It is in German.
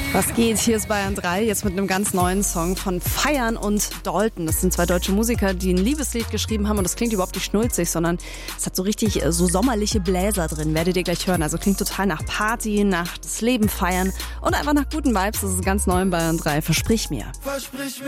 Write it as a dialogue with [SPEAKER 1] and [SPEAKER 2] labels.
[SPEAKER 1] Was geht? Hier ist Bayern 3, jetzt mit einem ganz neuen Song von Feiern und Dalton. Das sind zwei deutsche Musiker, die ein Liebeslied geschrieben haben und das klingt überhaupt nicht schnulzig, sondern es hat so richtig so sommerliche Bläser drin, werdet ihr gleich hören. Also klingt total nach Party, nach das Leben feiern und einfach nach guten Vibes. Das ist ganz neu in Bayern 3. Versprich mir.
[SPEAKER 2] Versprich mir.